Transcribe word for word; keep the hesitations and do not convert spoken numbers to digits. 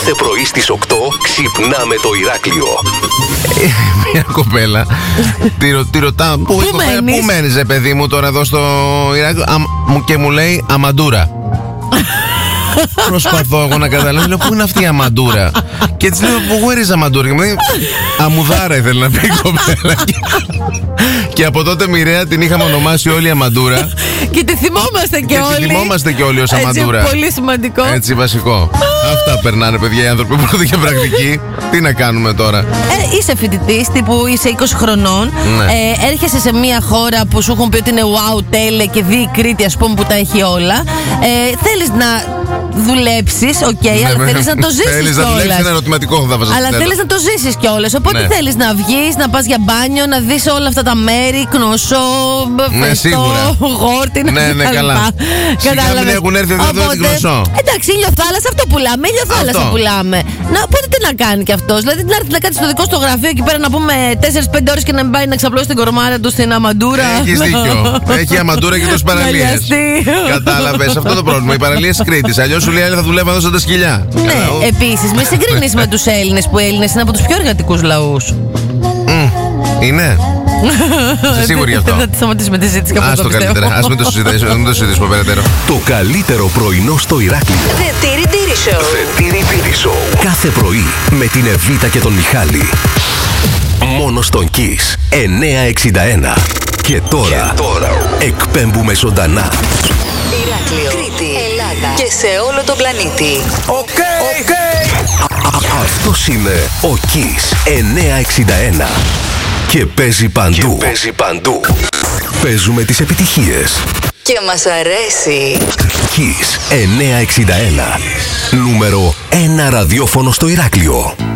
Κάθε πρωί στις οκτώ ξυπνάμε το Ηράκλειο. Μια κοπέλα τη, τη ρωτάω, πού, Πού μένεις? Πού μένεις, ρε παιδί μου, τώρα εδώ στο Ηράκλειο? Α, και μου λέει Αμαντούρα. Προσπαθώ εγώ να καταλάβω, λέω, πού είναι αυτή η Αμαντούρα? Και της λέω, where is Αμαντούρα? Και μου λέει, Αμουδάρα ήθελε να πει η κοπέλα. Και από τότε μοιραία την είχαμε ονομάσει όλοι Αμαντούρα. Και τη θυμόμαστε και, και όλοι. Και τη θυμόμαστε και όλοι ως Αμαντούρα. Έτσι, πολύ σημαντικό. Έτσι, βασικό. Αυτά περνάνε, παιδιά, οι άνθρωποι που πρώτη και πρακτική. Τι να κάνουμε τώρα? Ε, είσαι φοιτητής, τύπου είσαι είκοσι χρονών. Ναι. Ε, έρχεσαι σε μια χώρα που σου έχουν πει ότι είναι wow, τέλεια και δει η Κρήτη, ας πούμε, που τα έχει όλα. Ε, θέλεις να δουλέψεις, οκ, okay, Ναι, αλλά ναι, θέλεις να το ζήσεις θέλεις να δουλέψεις, κιόλας. ένα ερωτηματικό θα βάζω. Αλλά θέλεις να το ζήσεις κιόλας. Οπότε Ναι. θέλεις να βγεις, να πας για μπάνιο, να δεις όλα αυτά τα μέρη, Κνωσό, Ναι, Φεστό, σίγουρα. Γόρτινα. Ναι, ναι, κτλ. καλά. Σιγά μην Κατάλαβες. έχουν έρθει εδώ Οπότε, την Κνωσό. εντάξει, ήλιο θάλασσα, αυτό πουλάμε. Ήλιο θάλασσα Αυτό. πουλάμε. Να, οπότε τι να κάνει κι αυτός? Δηλαδή να έρθει να κάτσει στο δικό στο γραφείο εκεί πέρα να πούμε τέσσερις πέντε ώρες και να μην πάει να ξαπλώσει την κορμάρα του στην Αμαντούρα. Έχεις δίκιο. Έχει Αμαντούρα και τόσες παραλίες. Μαλιαστεί. Κατάλαβες, αυτό το πρόβλημα. Οι παραλίες της Κρήτης. Αλλιώς σου λέει άλλη θα δουλεύω εδώ στα σκυλιά. Ναι, επίσης, με συγκρίνεις με τους Έλληνες, που οι Έλληνες είναι από τους πιο εργατικούς λαούς. Είναι. Είσαι σίγουρη γι' αυτό? Θα σταματήσουμε τη συζήτηση και αυτό Ας το το πιστεύω. καλύτερα. Ας μην το συζητήσουμε, μην το συζητήσουμε περαιτέρω. Το καλύτερο πρωινό στο Ηράκλειο. The Tiri Tiri Show. The Tiri Tiri Show. Κάθε πρωί με την Εβίτα και τον Μιχάλη. Μόνο στον Kiss εννιακόσια εξήντα ένα. Και τώρα, και τώρα εκπέμπουμε ζωντανά. Ηράκλειο, Κρήτη, Ελλάδα και σε όλο τον πλανήτη. Οκ, οκ. Αυτός είναι ο Kiss εννιακόσια εξήντα ένα. Και παίζει παντού. Και παίζει παντού. Παίζουμε τις επιτυχίες. Και μας αρέσει. Kiss εννιακόσια εξήντα ένα. Νούμερο ένα ραδιόφωνο στο Ηράκλειο.